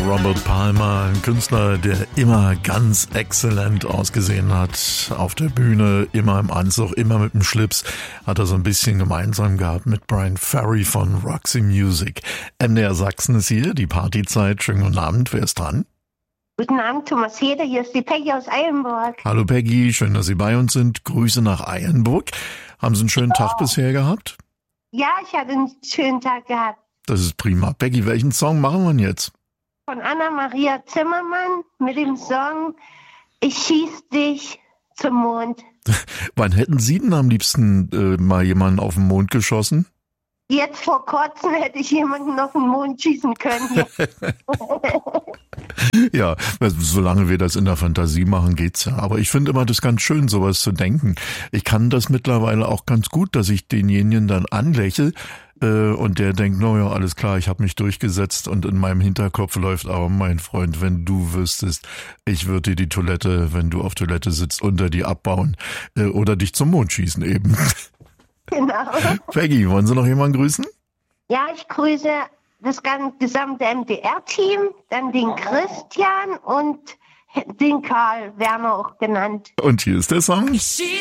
Robert Palmer, ein Künstler, der immer ganz exzellent ausgesehen hat. Auf der Bühne, immer im Anzug, immer mit dem Schlips. Hat er so ein bisschen gemeinsam gehabt mit Brian Ferry von Roxy Music. MDR Sachsen ist hier, die Partyzeit. Schönen guten Abend, wer ist dran? Guten Abend, Thomas Heder, hier ist die Peggy aus Eilenburg. Hallo Peggy, schön, dass Sie bei uns sind. Grüße nach Eilenburg. Haben Sie einen schönen Tag bisher gehabt? Ja, ich hatte einen schönen Tag gehabt. Das ist prima. Peggy, welchen Song machen wir denn jetzt? Von Anna-Maria Zimmermann mit dem Song Ich schieß dich zum Mond. Wann hätten Sie denn am liebsten mal jemanden auf den Mond geschossen? Jetzt vor kurzem hätte ich jemanden auf den Mond schießen können. Ja, solange wir das in der Fantasie machen, geht's ja. Aber ich finde immer das ganz schön, sowas zu denken. Ich kann das mittlerweile auch ganz gut, dass ich denjenigen dann anlächle und der denkt, naja, alles klar, ich habe mich durchgesetzt und in meinem Hinterkopf läuft, aber mein Freund, wenn du wüsstest, ich würde dir die Toilette, wenn du auf Toilette sitzt, unter dir abbauen oder dich zum Mond schießen eben. Genau. Peggy, wollen Sie noch jemanden grüßen? Ja, ich grüße das gesamte MDR-Team, dann den Christian und den Karl Werner auch genannt. Und hier ist der Song.